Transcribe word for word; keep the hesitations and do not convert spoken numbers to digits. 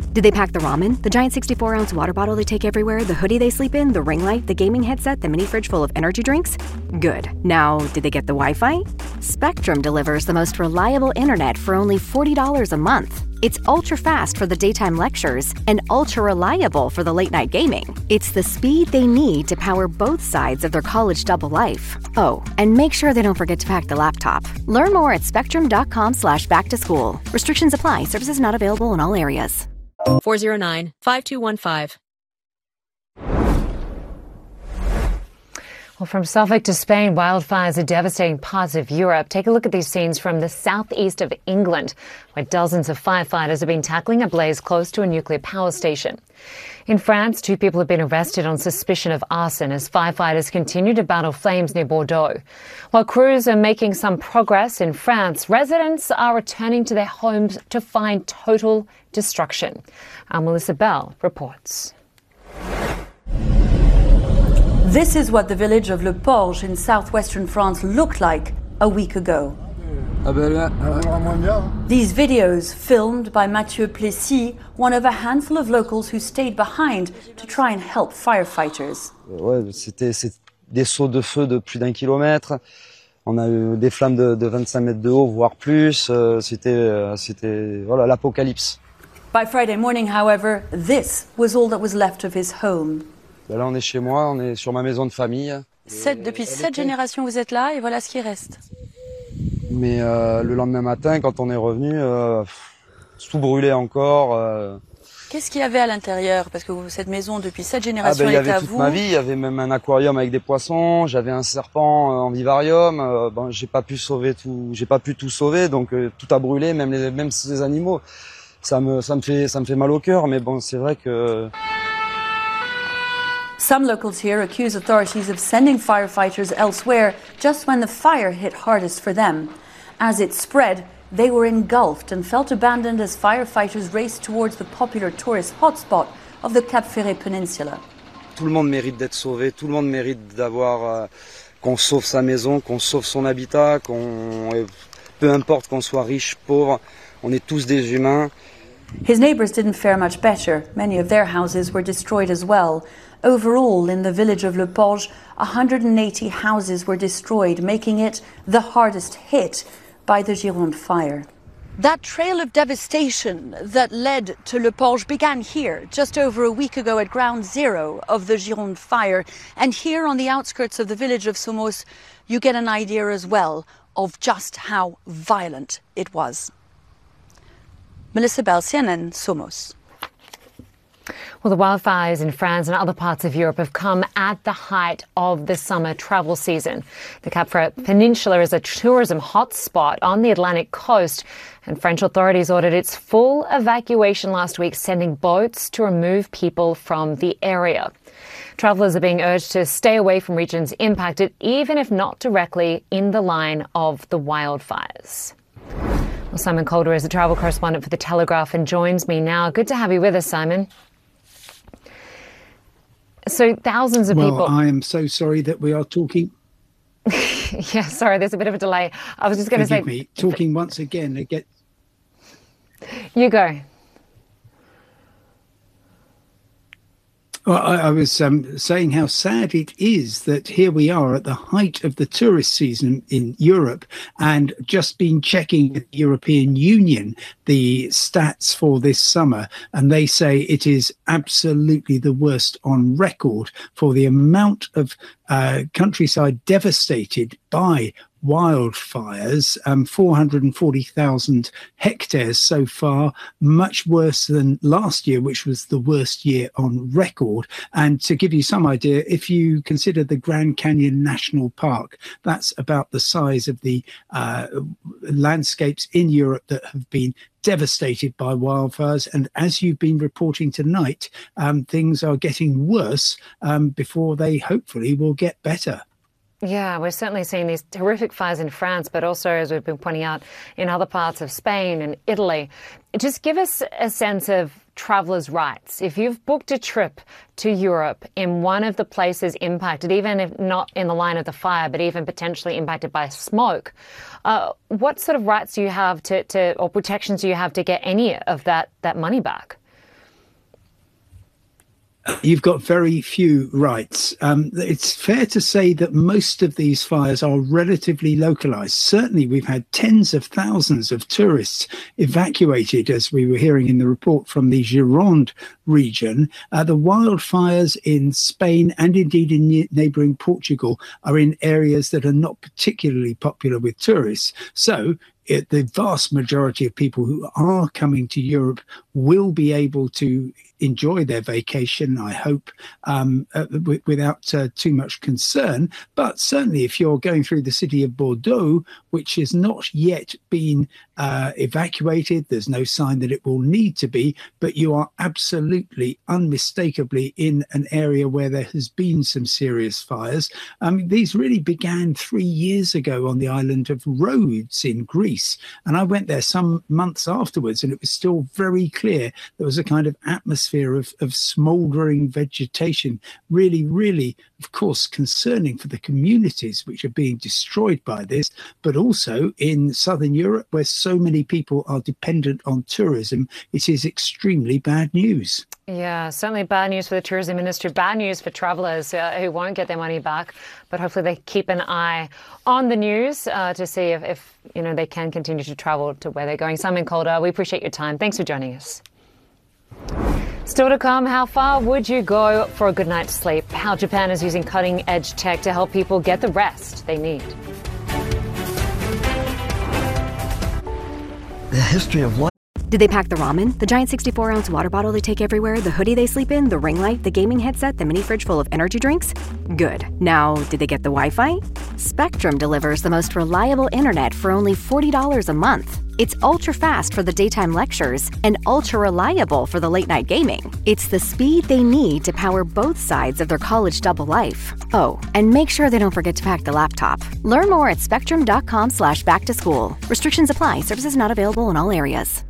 Did they pack the ramen, the giant sixty-four ounce water bottle they take everywhere, the hoodie they sleep in, the ring light, the gaming headset, the mini fridge full of energy drinks? Good. Now, did they get the Wi-Fi? Spectrum delivers the most reliable internet for only forty dollars a month. It's ultra-fast for the daytime lectures and ultra-reliable for the late-night gaming. It's the speed they need to power both sides of their college double life. Oh, and make sure they don't forget to pack the laptop. Learn more at spectrum.com slash back to school. Restrictions apply. Services not available in all areas. four oh nine, five two one five. Well, from Suffolk to Spain, wildfires are devastating parts of Europe. Take a look at these scenes from the southeast of England, where dozens of firefighters have been tackling a blaze close to a nuclear power station. In France, two people have been arrested on suspicion of arson as firefighters continue to battle flames near Bordeaux. While crews are making some progress in France, residents are returning to their homes to find total destruction. Our Melissa Bell reports. This is what the village of Le Porge in southwestern France looked like a week ago. These videos, filmed by Mathieu Plessis, one of a handful of locals who stayed behind to try and help firefighters. Ouais, c'était des sauts de feu de plus d'un kilomètre. On a eu des flammes de, de vingt-cinq mètres de haut, voire plus. C'était, c'était, voilà, l'apocalypse. By Friday morning, however, this was all that was left of his home. Là, on est chez moi, on est sur ma maison de famille. Sept, depuis sept générations, vous êtes là et voilà ce qui reste. Mais euh, le lendemain matin, quand on est revenu, euh, tout brûlait encore. Euh... Qu'est-ce qu'il y avait à l'intérieur? Parce que vous, cette maison, depuis sept générations, ah ben, elle était à vous. Il y avait toute ma vie, il y avait même un aquarium avec des poissons, j'avais un serpent en vivarium. Euh, bon, j'ai pas pu sauver tout, j'ai pas pu tout sauver, donc euh, tout a brûlé, même les, même ces animaux. Ça me, ça me fait, ça me fait mal au cœur, mais bon, c'est vrai que. Some locals here accuse authorities of sending firefighters elsewhere just when the fire hit hardest for them. As it spread, they were engulfed and felt abandoned as firefighters raced towards the popular tourist hotspot of the Cap Ferret Peninsula. Tout le monde mérite d'être sauvé, tout le monde mérite d'avoir euh, qu'on sauve sa maison, qu'on sauve son habitat, qu'on peu importe qu'on soit riche, pauvre, on est tous des humains. His neighbours didn't fare much better. Many of their houses were destroyed as well. Overall, in the village of Le Porge, one hundred eighty houses were destroyed, making it the hardest hit by the Gironde fire. That trail of devastation that led to Le Porge began here, just over a week ago at ground zero of the Gironde fire. And here on the outskirts of the village of Somos, you get an idea as well of just how violent it was. Melissa Bell, C N N, Somos. Well, the wildfires in France and other parts of Europe have come at the height of the summer travel season. The Cap Ferret Peninsula is a tourism hotspot on the Atlantic coast, and French authorities ordered its full evacuation last week, sending boats to remove people from the area. Travellers are being urged to stay away from regions impacted, even if not directly in the line of the wildfires. Well, Simon Calder is a travel correspondent for The Telegraph and joins me now. Good to have you with us, Simon. So thousands of well, people... Well, I am so sorry that we are talking... yeah, sorry, there's a bit of a delay. I was just going to say... me, talking once again. Again. You go. Well, I, I was um, saying how sad it is that here we are at the height of the tourist season in Europe, and just been checking with the European Union the stats for this summer, and they say it is absolutely the worst on record for the amount of uh, countryside devastated by wildfires. um, four hundred forty thousand hectares so far, much worse than last year, which was the worst year on record. And to give you some idea, if you consider the Grand Canyon National Park, that's about the size of the uh, landscapes in Europe that have been devastated by wildfires. And as you've been reporting tonight, um, things are getting worse um, before they hopefully will get better. Yeah, we're certainly seeing these horrific fires in France, but also, as we've been pointing out, in other parts of Spain and Italy. Just give us a sense of travellers' rights. If you've booked a trip to Europe in one of the places impacted, even if not in the line of the fire, but even potentially impacted by smoke, uh, what sort of rights do you have to, to, or protections do you have to get any of that, that money back? You've got very few rights. Um, it's fair to say that most of these fires are relatively localized. Certainly, we've had tens of thousands of tourists evacuated, as we were hearing in the report from the Gironde region. Uh, the wildfires in Spain and indeed in neighboring Portugal are in areas that are not particularly popular with tourists. So it, the vast majority of people who are coming to Europe will be able to enjoy their vacation, I hope, um, uh, w- without uh, too much concern. But certainly if you're going through the city of Bordeaux, which has not yet been uh, evacuated, there's no sign that it will need to be, but you are absolutely, unmistakably in an area where there has been some serious fires. Um, these really began three years ago on the island of Rhodes in Greece. And I went there some months afterwards, and it was still very clear there was a kind of atmosphere of, of smouldering vegetation, really, really, of course, concerning for the communities which are being destroyed by this, but also in southern Europe, where so many people are dependent on tourism, it is extremely bad news. Yeah, certainly bad news for the tourism industry, bad news for travellers uh, who won't get their money back. But hopefully they keep an eye on the news uh, to see if, if you know they can continue to travel to where they're going. Simon Calder, we appreciate your time. Thanks for joining us. Still to come, how far would you go for a good night's sleep? How Japan is using cutting-edge tech to help people get the rest they need. The history of life. Did they pack the ramen, the giant sixty-four ounce water bottle they take everywhere, the hoodie they sleep in, the ring light, the gaming headset, the mini fridge full of energy drinks? Good. Now, did they get the Wi-Fi? Spectrum delivers the most reliable internet for only forty dollars a month. It's ultra-fast for the daytime lectures and ultra-reliable for the late-night gaming. It's the speed they need to power both sides of their college double life. Oh, and make sure they don't forget to pack the laptop. Learn more at spectrum dot com slash back to school. Restrictions apply. Services not available in all areas.